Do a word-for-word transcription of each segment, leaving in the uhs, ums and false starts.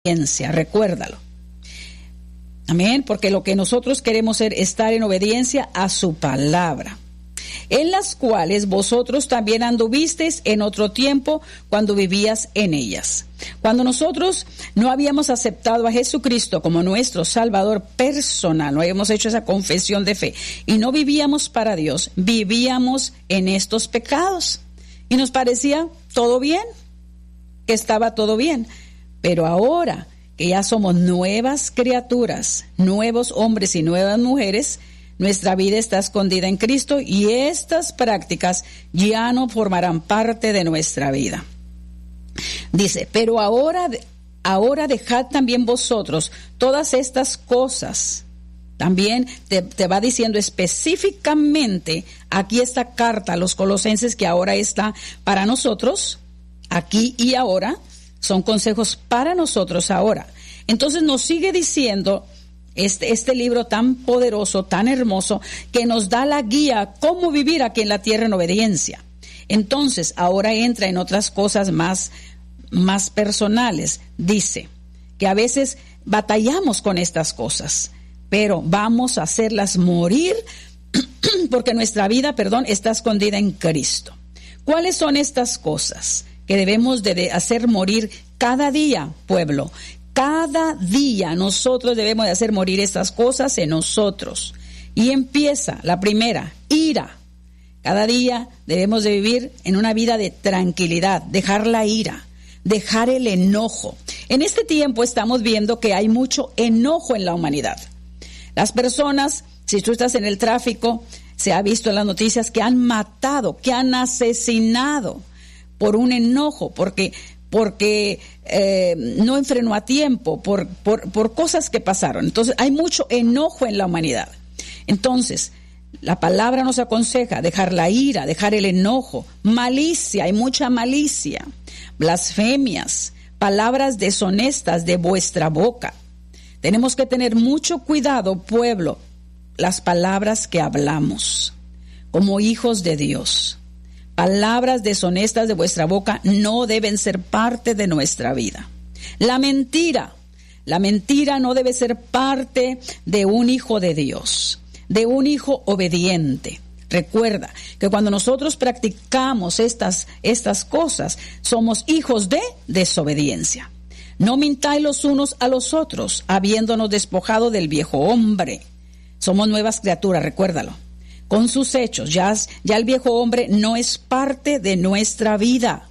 obediencia, recuérdalo. Amén, porque lo que nosotros queremos es estar en obediencia a su palabra, en las cuales vosotros también anduvisteis en otro tiempo cuando vivías en ellas. Cuando nosotros no habíamos aceptado a Jesucristo como nuestro Salvador personal, no habíamos hecho esa confesión de fe y no vivíamos para Dios, vivíamos en estos pecados y nos parecía todo bien, que estaba todo bien. Pero ahora que ya somos nuevas criaturas, nuevos hombres y nuevas mujeres, nuestra vida está escondida en Cristo y estas prácticas ya no formarán parte de nuestra vida. Dice, pero ahora, ahora dejad también vosotros todas estas cosas. También te, te va diciendo específicamente aquí esta carta a los colosenses que ahora está para nosotros, aquí y ahora, son consejos para nosotros ahora. Entonces nos sigue diciendo Este, este libro tan poderoso, tan hermoso, que nos da la guía cómo vivir aquí en la tierra en obediencia. Entonces, ahora entra en otras cosas más, más personales. Dice que a veces batallamos con estas cosas, pero vamos a hacerlas morir porque nuestra vida, perdón, está escondida en Cristo. ¿Cuáles son estas cosas que debemos de hacer morir cada día, pueblo? Cada día nosotros debemos de hacer morir estas cosas en nosotros. Y empieza la primera, ira. Cada día debemos de vivir en una vida de tranquilidad, dejar la ira, dejar el enojo. En este tiempo estamos viendo que hay mucho enojo en la humanidad. Las personas, si tú estás en el tráfico, se ha visto en las noticias que han matado, que han asesinado por un enojo, porque... porque eh, no enfrenó a tiempo, por, por, por cosas que pasaron. Entonces, hay mucho enojo en la humanidad. Entonces, la palabra nos aconseja dejar la ira, dejar el enojo, malicia, hay mucha malicia, blasfemias, palabras deshonestas de vuestra boca. Tenemos que tener mucho cuidado, pueblo, las palabras que hablamos como hijos de Dios. Palabras deshonestas de vuestra boca no deben ser parte de nuestra vida. La mentira, la mentira no debe ser parte de un hijo de Dios, de un hijo obediente. Recuerda que cuando nosotros practicamos estas, estas cosas, somos hijos de desobediencia. No mintáis los unos a los otros, habiéndonos despojado del viejo hombre. Somos nuevas criaturas, recuérdalo. Con sus hechos, ya, ya el viejo hombre no es parte de nuestra vida.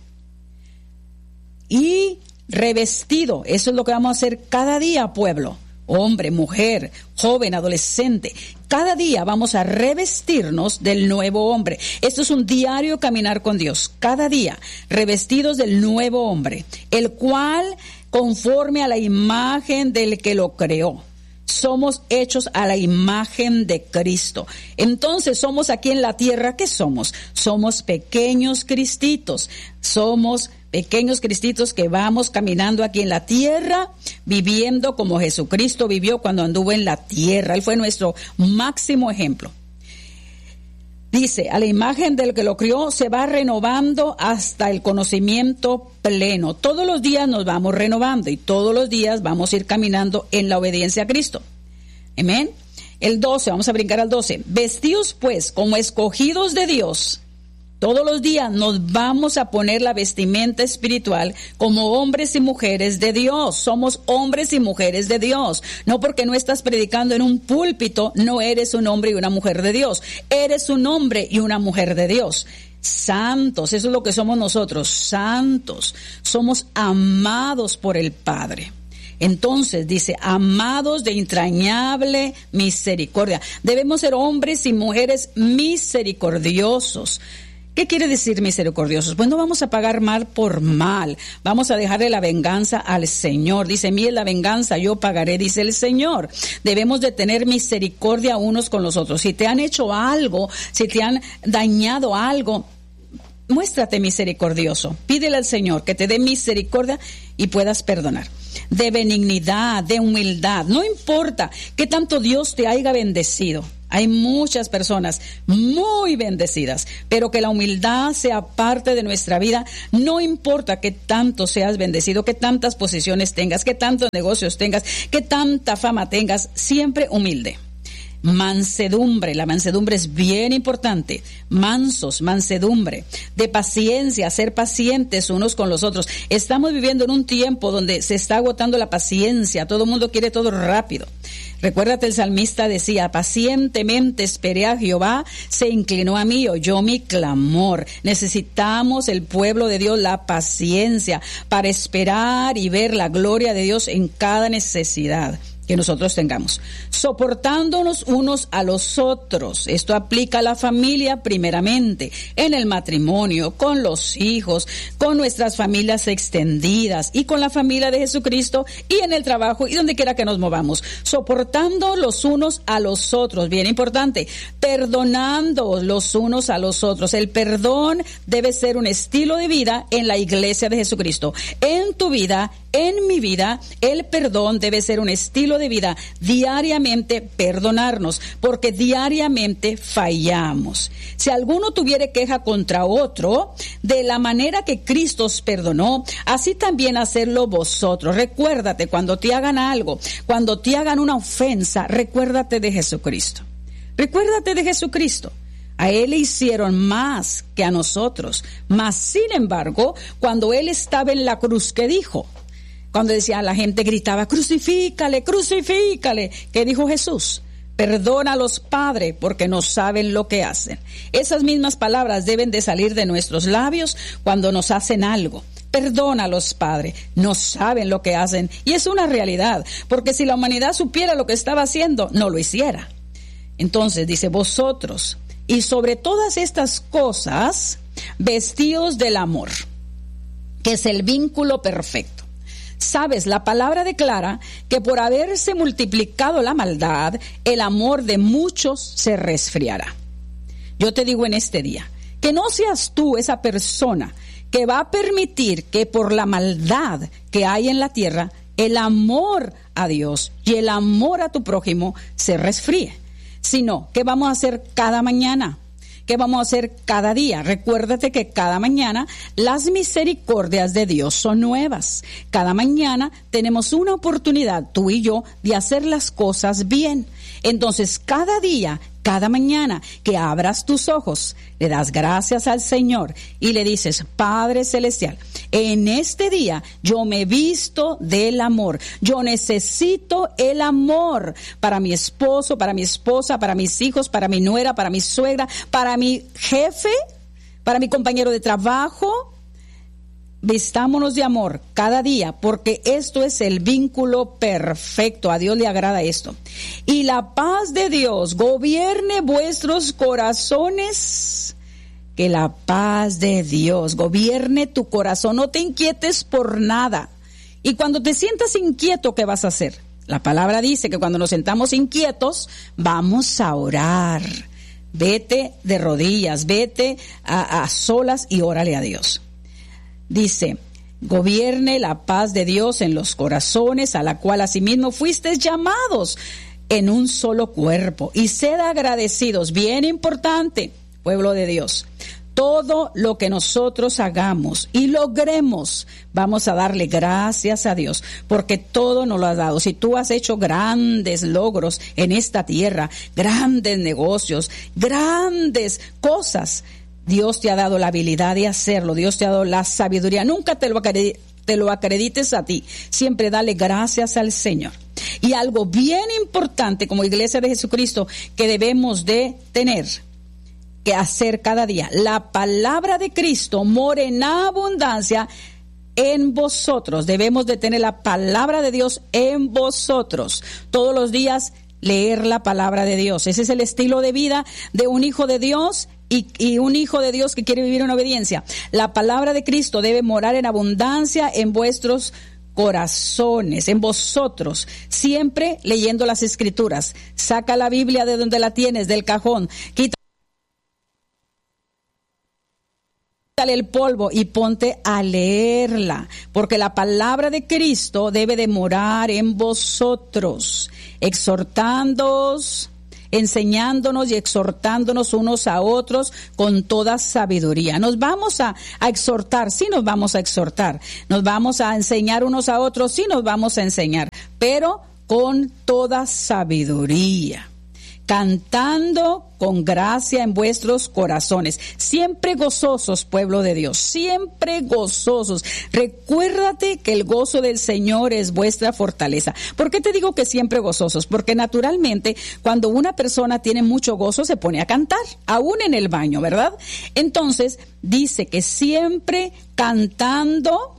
Y revestido, eso es lo que vamos a hacer cada día, pueblo. Hombre, mujer, joven, adolescente. Cada día vamos a revestirnos del nuevo hombre. Esto es un diario caminar con Dios. Cada día, revestidos del nuevo hombre, el cual conforme a la imagen del que lo creó. Somos hechos a la imagen de Cristo. Entonces somos aquí en la tierra, ¿qué somos? Somos pequeños cristitos. Somos pequeños cristitos que vamos caminando aquí en la tierra, viviendo como Jesucristo vivió cuando anduvo en la tierra. Él fue nuestro máximo ejemplo. Dice, a la imagen del que lo crió se va renovando hasta el conocimiento pleno. Todos los días nos vamos renovando y todos los días vamos a ir caminando en la obediencia a Cristo. Amén. El doce, vamos a brincar al doce. Vestíos pues como escogidos de Dios. Todos los días nos vamos a poner la vestimenta espiritual como hombres y mujeres de Dios. Somos hombres y mujeres de Dios. No porque no estás predicando en un púlpito, no eres un hombre y una mujer de Dios. Eres un hombre y una mujer de Dios. Santos, eso es lo que somos nosotros, santos. Somos amados por el Padre. Entonces dice, amados de entrañable misericordia. Debemos ser hombres y mujeres misericordiosos. ¿Qué quiere decir misericordiosos? Pues no vamos a pagar mal por mal, vamos a dejarle la venganza al Señor. Dice, mire la venganza, yo pagaré, dice el Señor. Debemos de tener misericordia unos con los otros. Si te han hecho algo, si te han dañado algo, muéstrate misericordioso. Pídele al Señor que te dé misericordia y puedas perdonar. De benignidad, de humildad, no importa qué tanto Dios te haya bendecido. Hay muchas personas muy bendecidas, pero que la humildad sea parte de nuestra vida. No importa que tanto seas bendecido, que tantas posiciones tengas, que tantos negocios tengas, que tanta fama tengas, siempre humilde. Mansedumbre, la mansedumbre es bien importante. Mansos, mansedumbre, de paciencia, ser pacientes unos con los otros. Estamos viviendo en un tiempo donde se está agotando la paciencia, todo el mundo quiere todo rápido. Recuérdate, el salmista decía: pacientemente esperé a Jehová, se inclinó a mí y oyó mi clamor. Necesitamos, el pueblo de Dios, la paciencia para esperar y ver la gloria de Dios en cada necesidad que nosotros tengamos, soportándonos unos a los otros. Esto aplica a la familia primeramente, en el matrimonio, con los hijos, con nuestras familias extendidas y con la familia de Jesucristo, y en el trabajo y donde quiera que nos movamos, soportando los unos a los otros. Bien importante, perdonando los unos a los otros. El perdón debe ser un estilo de vida en la iglesia de Jesucristo. En tu vida, en mi vida, el perdón debe ser un estilo de vida. Diariamente perdonarnos, porque diariamente fallamos. Si alguno tuviere queja contra otro, de la manera que Cristo os perdonó, así también hacerlo vosotros. Recuérdate, cuando te hagan algo, cuando te hagan una ofensa, recuérdate de Jesucristo. Recuérdate de Jesucristo. A Él le hicieron más que a nosotros. Mas, sin embargo, cuando Él estaba en la cruz, ¿qué dijo? Cuando decía, la gente gritaba: crucifícale, crucifícale. ¿Qué dijo Jesús? Perdónalos, Padre, porque no saben lo que hacen. Esas mismas palabras deben de salir de nuestros labios cuando nos hacen algo. Perdónalos, Padre, no saben lo que hacen. Y es una realidad, porque si la humanidad supiera lo que estaba haciendo, no lo hiciera. Entonces dice: vosotros, y sobre todas estas cosas, vestíos del amor, que es el vínculo perfecto. Sabes, la palabra declara que por haberse multiplicado la maldad, el amor de muchos se resfriará. Yo te digo en este día, que no seas tú esa persona que va a permitir que por la maldad que hay en la tierra, el amor a Dios y el amor a tu prójimo se resfríe, sino que vamos a hacer cada mañana. ¿Qué vamos a hacer cada día? Recuérdate que cada mañana las misericordias de Dios son nuevas. Cada mañana tenemos una oportunidad, tú y yo, de hacer las cosas bien. Entonces, cada día, cada mañana que abras tus ojos, le das gracias al Señor y le dices: Padre Celestial, en este día yo me visto del amor. Yo necesito el amor para mi esposo, para mi esposa, para mis hijos, para mi nuera, para mi suegra, para mi jefe, para mi compañero de trabajo. Vistámonos de amor cada día, porque esto es el vínculo perfecto. A Dios le agrada esto. Y la paz de Dios gobierne vuestros corazones. Que la paz de Dios gobierne tu corazón. No te inquietes por nada. Y cuando te sientas inquieto, ¿qué vas a hacer? La palabra dice que cuando nos sentamos inquietos, vamos a orar. Vete de rodillas, vete a, a solas y órale a Dios. Dice: gobierne la paz de Dios en los corazones, a la cual asimismo fuisteis llamados en un solo cuerpo, y sed agradecidos. Bien importante, pueblo de Dios, todo lo que nosotros hagamos y logremos, vamos a darle gracias a Dios, porque todo nos lo ha dado. Si tú has hecho grandes logros en esta tierra, grandes negocios, grandes cosas, Dios te ha dado la habilidad de hacerlo, Dios te ha dado la sabiduría. Nunca te lo acredites, te lo acredites a ti, siempre dale gracias al Señor. Y algo bien importante como iglesia de Jesucristo que debemos de tener que hacer cada día: la palabra de Cristo mora en abundancia en vosotros. Debemos de tener la palabra de Dios en vosotros todos los días. Leer la palabra de Dios, ese es el estilo de vida de un hijo de Dios y, y un hijo de Dios que quiere vivir en obediencia. La palabra de Cristo debe morar en abundancia en vuestros corazones, en vosotros, siempre leyendo las Escrituras. Saca la Biblia de donde la tienes, del cajón, quita el polvo y ponte a leerla, porque la palabra de Cristo debe de morar en vosotros, exhortándoos enseñándonos y exhortándonos unos a otros con toda sabiduría. Nos vamos a, a exhortar, sí nos vamos a exhortar. Nos vamos a enseñar unos a otros, sí nos vamos a enseñar, pero con toda sabiduría, cantando con gracia en vuestros corazones, siempre gozosos, pueblo de Dios, siempre gozosos. Recuérdate que el gozo del Señor es vuestra fortaleza. ¿Por qué te digo que siempre gozosos? Porque naturalmente cuando una persona tiene mucho gozo se pone a cantar, aún en el baño, ¿verdad? Entonces dice que siempre cantando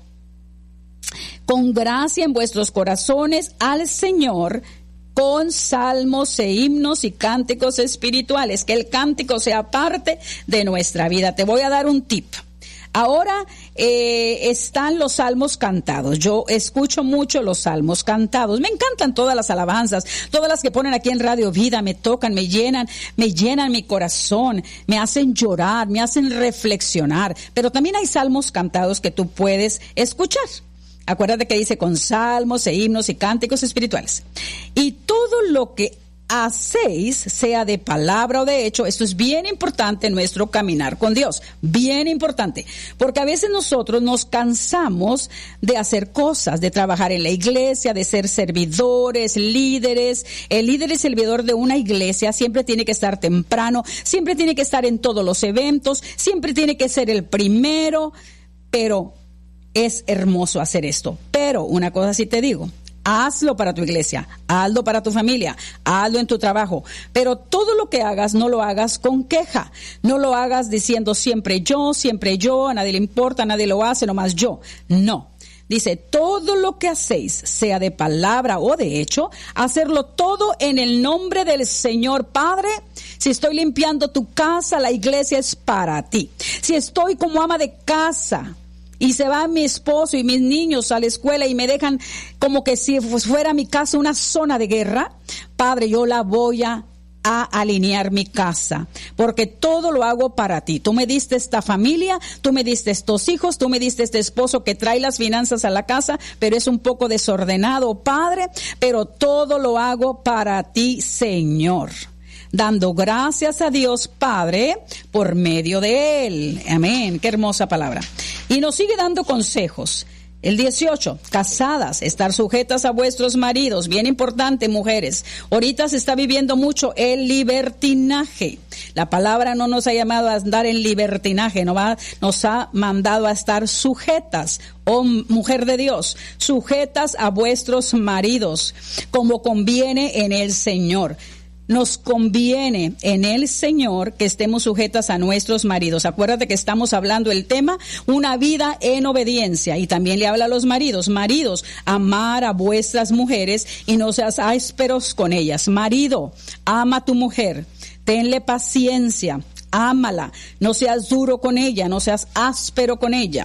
con gracia en vuestros corazones al Señor, con salmos e himnos y cánticos espirituales, que el cántico sea parte de nuestra vida. Te voy a dar un tip. Ahora eh, están los salmos cantados. Yo escucho mucho los salmos cantados. Me encantan todas las alabanzas, todas las que ponen aquí en Radio Vida, me tocan, me llenan, me llenan mi corazón, me hacen llorar, me hacen reflexionar. Pero también hay salmos cantados que tú puedes escuchar. Acuérdate que dice con salmos e himnos y cánticos espirituales. Y todo lo que hacéis, sea de palabra o de hecho, esto es bien importante en nuestro caminar con Dios. Bien importante. Porque a veces nosotros nos cansamos de hacer cosas, de trabajar en la iglesia, de ser servidores, líderes. El líder y servidor de una iglesia siempre tiene que estar temprano, siempre tiene que estar en todos los eventos, siempre tiene que ser el primero, pero es hermoso hacer esto, pero una cosa sí te digo, hazlo para tu iglesia, hazlo para tu familia, hazlo en tu trabajo, pero todo lo que hagas no lo hagas con queja, no lo hagas diciendo siempre yo, siempre yo, a nadie le importa, a nadie lo hace, nomás yo. No, dice todo lo que hacéis, sea de palabra o de hecho, hacerlo todo en el nombre del Señor Padre. Si estoy limpiando tu casa, la iglesia es para ti. Si estoy como ama de casa y se va mi esposo y mis niños a la escuela y me dejan como que si fuera mi casa una zona de guerra, Padre, yo la voy a, a alinear mi casa, porque todo lo hago para ti. Tú me diste esta familia, tú me diste estos hijos, tú me diste este esposo que trae las finanzas a la casa, pero es un poco desordenado, Padre, pero todo lo hago para ti, Señor. Dando gracias a Dios Padre por medio de Él. Amén. Qué hermosa palabra. Y nos sigue dando consejos. El dieciocho, casadas, estar sujetas a vuestros maridos. Bien importante, mujeres. Ahorita se está viviendo mucho el libertinaje. La palabra no nos ha llamado a andar en libertinaje, no va, nos ha mandado a estar sujetas. Oh, mujer de Dios, sujetas a vuestros maridos, como conviene en el Señor. Nos conviene en el Señor que estemos sujetas a nuestros maridos. Acuérdate que estamos hablando del tema, una vida en obediencia. Y también le habla a los maridos. Maridos, amar a vuestras mujeres y no seas ásperos con ellas. Marido, ama a tu mujer. Tenle paciencia. Ámala. No seas duro con ella. No seas áspero con ella.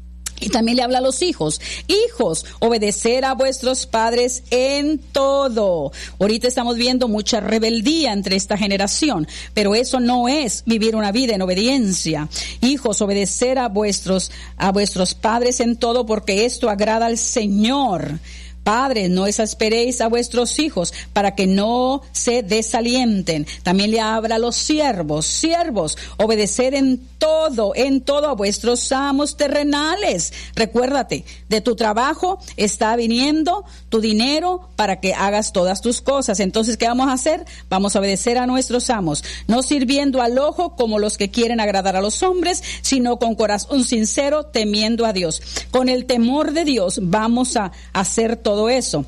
Y también le habla a los hijos. Hijos, obedecer a vuestros padres en todo. Ahorita estamos viendo mucha rebeldía entre esta generación, pero eso no es vivir una vida en obediencia. Hijos, obedecer a vuestros, a vuestros padres en todo, porque esto agrada al Señor. Padres, no exasperéis a vuestros hijos para que no se desalienten. También le habla a los siervos. Siervos, obedecer en todo, en todo a vuestros amos terrenales. Recuérdate, de tu trabajo está viniendo tu dinero para que hagas todas tus cosas. Entonces, ¿qué vamos a hacer? Vamos a obedecer a nuestros amos, no sirviendo al ojo como los que quieren agradar a los hombres, sino con corazón sincero, temiendo a Dios. Con el temor de Dios vamos a hacer todo todo eso.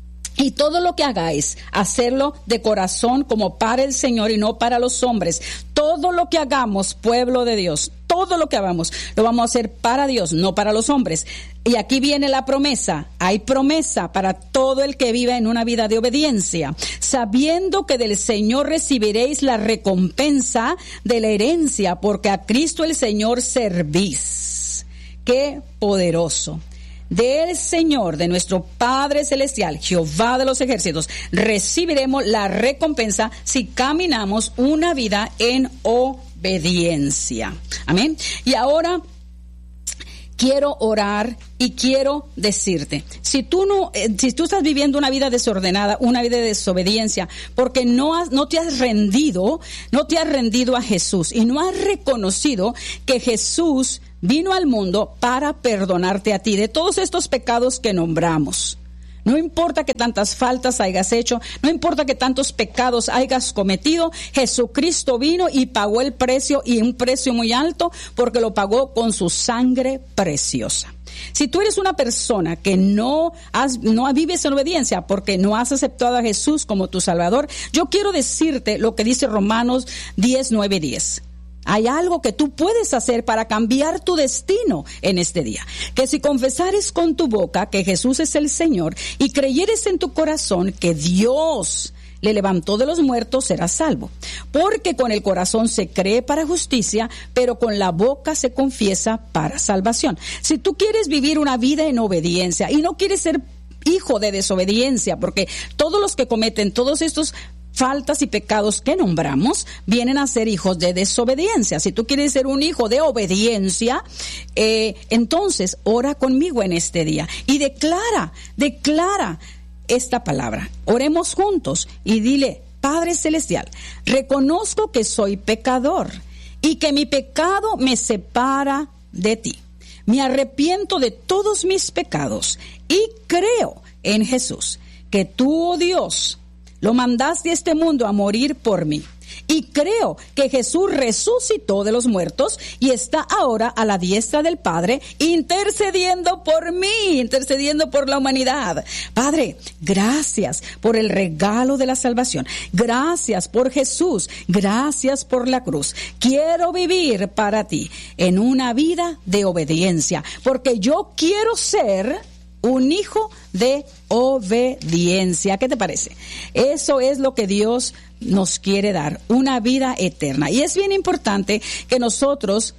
Y todo lo que hagáis, hacerlo de corazón como para el Señor y no para los hombres. Todo lo que hagamos, pueblo de Dios, todo lo que hagamos, lo vamos a hacer para Dios, no para los hombres. Y aquí viene la promesa. Hay promesa para todo el que viva en una vida de obediencia, sabiendo que del Señor recibiréis la recompensa de la herencia, porque a Cristo el Señor servís. ¡Qué poderoso! Del Señor, de nuestro Padre Celestial, Jehová de los ejércitos, recibiremos la recompensa si caminamos una vida en obediencia. Amén. Y ahora quiero orar y quiero decirte, si tú no, eh, si tú estás viviendo una vida desordenada, una vida de desobediencia, porque no has, no te has rendido, no te has rendido a Jesús y no has reconocido que Jesús vino al mundo para perdonarte a ti de todos estos pecados que nombramos. No importa que tantas faltas hayas hecho, no importa que tantos pecados hayas cometido, Jesucristo vino y pagó el precio, y un precio muy alto, porque lo pagó con su sangre preciosa. Si tú eres una persona que no has, no vives en obediencia porque no has aceptado a Jesús como tu Salvador, yo quiero decirte lo que dice Romanos diez, nueve, diez. Hay algo que tú puedes hacer para cambiar tu destino en este día. Que si confesares con tu boca que Jesús es el Señor y creyeres en tu corazón que Dios le levantó de los muertos, serás salvo. Porque con el corazón se cree para justicia, pero con la boca se confiesa para salvación. Si tú quieres vivir una vida en obediencia y no quieres ser hijo de desobediencia, porque todos los que cometen todos estos faltas y pecados que nombramos vienen a ser hijos de desobediencia. Si tú quieres ser un hijo de obediencia, eh, entonces ora conmigo en este día y declara, declara esta palabra. Oremos juntos y dile: Padre Celestial, reconozco que soy pecador y que mi pecado me separa de ti. Me arrepiento de todos mis pecados y creo en Jesús, que tú, oh Dios, lo mandaste a este mundo a morir por mí. Y creo que Jesús resucitó de los muertos y está ahora a la diestra del Padre, intercediendo por mí, intercediendo por la humanidad. Padre, gracias por el regalo de la salvación. Gracias por Jesús. Gracias por la cruz. Quiero vivir para ti en una vida de obediencia, porque yo quiero ser un hijo de obediencia. ¿Qué te parece? Eso es lo que Dios nos quiere dar, una vida eterna. Y es bien importante que nosotros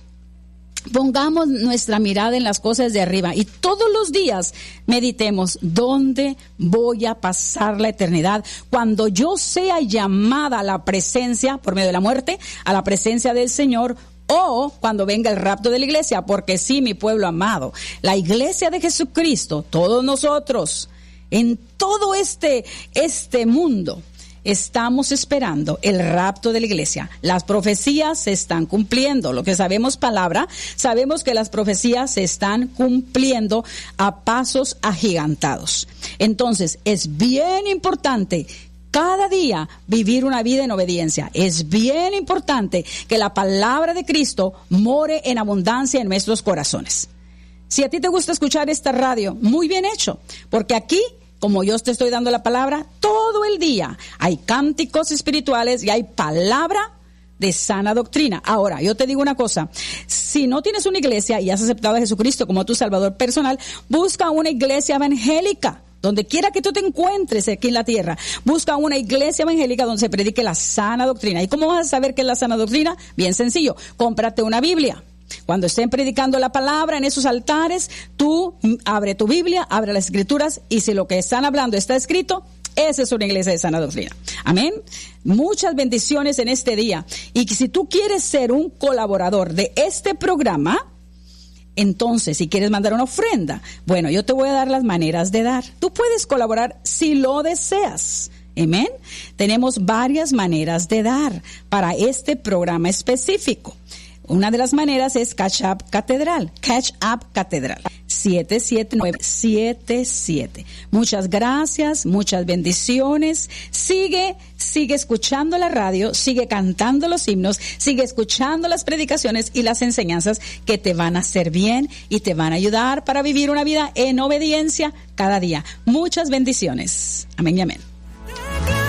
pongamos nuestra mirada en las cosas de arriba y todos los días meditemos: ¿dónde voy a pasar la eternidad cuando yo sea llamada a la presencia, por medio de la muerte, a la presencia del Señor? O cuando venga el rapto de la iglesia, porque sí, mi pueblo amado, la iglesia de Jesucristo, todos nosotros, en todo este, este mundo, estamos esperando el rapto de la iglesia. Las profecías se están cumpliendo. Lo que sabemos palabra, sabemos que las profecías se están cumpliendo a pasos agigantados. Entonces, es bien importante cada día vivir una vida en obediencia. Es bien importante que la palabra de Cristo more en abundancia en nuestros corazones. Si a ti te gusta escuchar esta radio, muy bien hecho, porque aquí, como yo te estoy dando la palabra, todo el día hay cánticos espirituales y hay palabra de sana doctrina. Ahora, yo te digo una cosa: si no tienes una iglesia y has aceptado a Jesucristo como tu Salvador personal, busca una iglesia evangélica. Donde quiera que tú te encuentres aquí en la tierra, busca una iglesia evangélica donde se predique la sana doctrina. ¿Y cómo vas a saber qué es la sana doctrina? Bien sencillo, cómprate una Biblia. Cuando estén predicando la palabra en esos altares, tú abre tu Biblia, abre las Escrituras, y si lo que están hablando está escrito, esa es una iglesia de sana doctrina. Amén. Muchas bendiciones en este día. Y si tú quieres ser un colaborador de este programa, entonces, si quieres mandar una ofrenda, bueno, yo te voy a dar las maneras de dar. Tú puedes colaborar si lo deseas. Amén. Tenemos varias maneras de dar para este programa específico. Una de las maneras es Cash App Catedral. Cash App Catedral. siete siete nueve siete siete. Muchas gracias, muchas bendiciones. Sigue, sigue escuchando la radio, sigue cantando los himnos, sigue escuchando las predicaciones y las enseñanzas que te van a hacer bien y te van a ayudar para vivir una vida en obediencia cada día. Muchas bendiciones. Amén y amén.